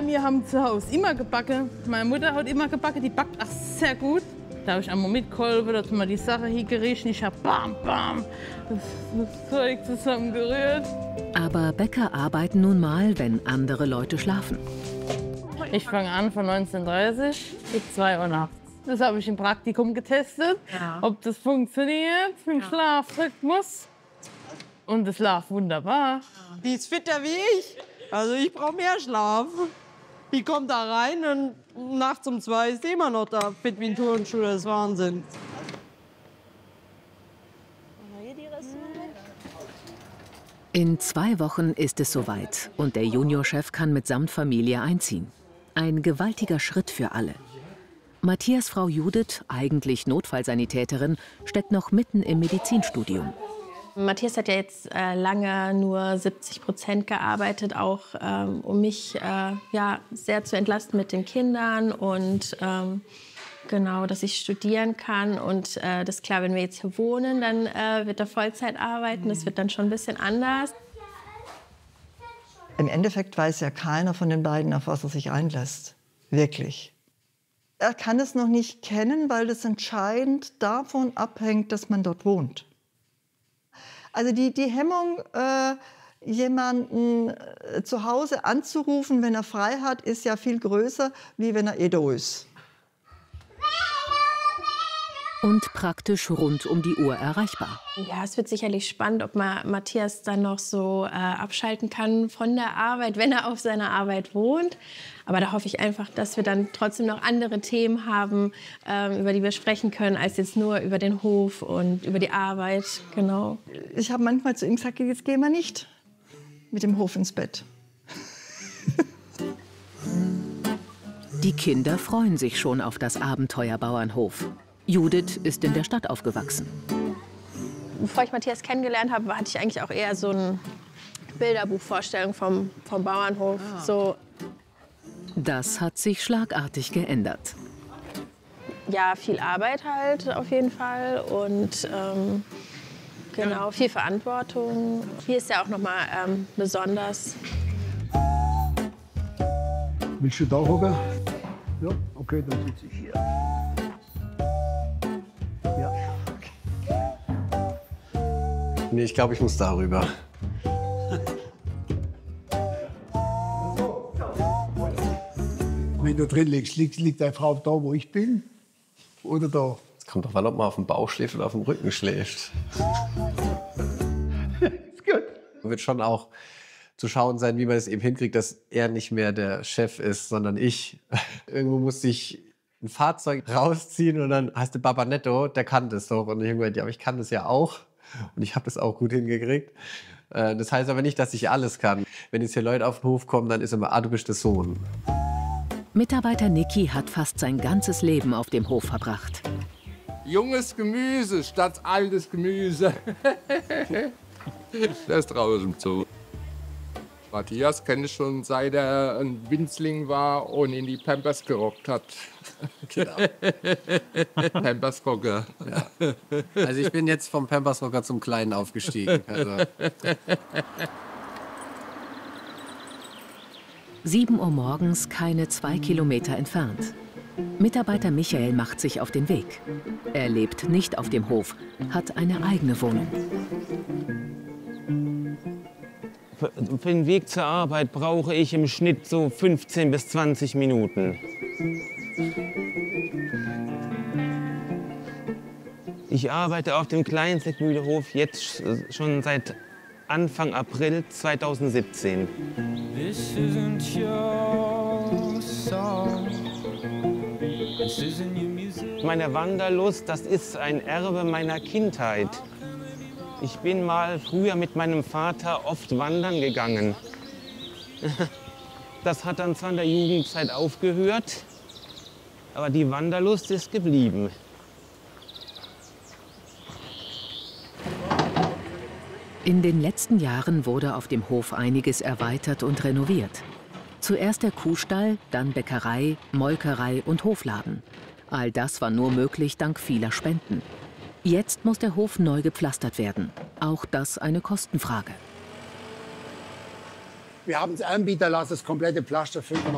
Ja, wir haben zu Hause immer gebacken. Meine Mutter hat immer gebacken, die backt auch sehr gut. Da habe ich einmal mitgeholfen, dass man die Sache hier geriecht. Ich habe bam, bam, das Zeug zusammengerührt. Aber Bäcker arbeiten nun mal, wenn andere Leute schlafen. Ich fange an von 19:30 bis 2 Uhr nachts. Das habe ich im Praktikum getestet, ob das funktioniert mit dem Schlafrhythmus. Und das läuft wunderbar. Die ist fitter wie ich. Also ich brauche mehr Schlaf. Die kommt da rein und nachts um 2 ist die immer noch da. Fit wie ein Turnschuh, das ist Wahnsinn. In 2 Wochen ist es soweit und der Juniorchef kann mitsamt Familie einziehen. Ein gewaltiger Schritt für alle. Matthias Frau Judith, eigentlich Notfallsanitäterin, steckt noch mitten im Medizinstudium. Matthias hat ja jetzt lange nur 70% gearbeitet, auch um mich ja, sehr zu entlasten mit den Kindern und genau, dass ich studieren kann. Und das ist klar, wenn wir jetzt hier wohnen, dann wird er Vollzeit arbeiten. Das wird dann schon ein bisschen anders. Im Endeffekt weiß ja keiner von den beiden, auf was er sich einlässt. Wirklich. Er kann es noch nicht kennen, weil es entscheidend davon abhängt, dass man dort wohnt. Also die Hemmung, jemanden zu Hause anzurufen, wenn er frei hat, ist ja viel größer, wie wenn er da ist. Und praktisch rund um die Uhr erreichbar. Ja, es wird sicherlich spannend, ob man Matthias dann noch so abschalten kann von der Arbeit, wenn er auf seiner Arbeit wohnt. Aber da hoffe ich einfach, dass wir dann trotzdem noch andere Themen haben, über die wir sprechen können, als jetzt nur über den Hof und über die Arbeit. Genau. Ich habe manchmal zu ihm gesagt, jetzt gehen wir nicht mit dem Hof ins Bett. Die Kinder freuen sich schon auf das Abenteuerbauernhof. Judith ist in der Stadt aufgewachsen. Bevor ich Matthias kennengelernt habe, hatte ich eigentlich auch eher so eine Bilderbuchvorstellung vom Bauernhof. So. Das hat sich schlagartig geändert. Ja, viel Arbeit halt auf jeden Fall und genau, viel Verantwortung. Hier ist ja auch noch mal besonders. Willst du da hocken? Ja, okay, dann sitze ich hier. Ja. Nee, ich glaube, ich muss darüber. Wenn du drin liegst, liegt deine Frau da, wo ich bin? Oder da? Es kommt doch an, ob man auf dem Bauch schläft oder auf dem Rücken schläft. Ist gut. Wird schon auch zu schauen sein, wie man es eben hinkriegt, dass er nicht mehr der Chef ist, sondern ich. Irgendwo musste ich ein Fahrzeug rausziehen und dann heißt der Baba Netto, der kann das doch. Und ich meinte, ja, aber ich kann das ja auch. Und ich habe das auch gut hingekriegt. Das heißt aber nicht, dass ich alles kann. Wenn jetzt hier Leute auf den Hof kommen, dann ist immer, du bist der Sohn. Mitarbeiter Niki hat fast sein ganzes Leben auf dem Hof verbracht. Junges Gemüse statt altes Gemüse. Der ist draußen im Zoo. Matthias kenne ich schon, seit er ein Winzling war und in die Pampers gerockt hat. Genau. Pampers-Rocker. Ja. Also ich bin jetzt vom Pampers-Rocker zum Kleinen aufgestiegen. Also. 7 Uhr morgens, keine 2 Kilometer entfernt. Mitarbeiter Michael macht sich auf den Weg. Er lebt nicht auf dem Hof, hat eine eigene Wohnung. Für den Weg zur Arbeit brauche ich im Schnitt so 15 bis 20 Minuten. Ich arbeite auf dem Kleinseckmühlehof jetzt schon seit Anfang April 2017. Meine Wanderlust, das ist ein Erbe meiner Kindheit. Ich bin mal früher mit meinem Vater oft wandern gegangen. Das hat dann zwar in der Jugendzeit aufgehört, aber die Wanderlust ist geblieben. In den letzten Jahren wurde auf dem Hof einiges erweitert und renoviert. Zuerst der Kuhstall, dann Bäckerei, Molkerei und Hofladen. All das war nur möglich dank vieler Spenden. Jetzt muss der Hof neu gepflastert werden. Auch das eine Kostenfrage. Wir haben es anbieten lassen, das komplette Pflaster 5,5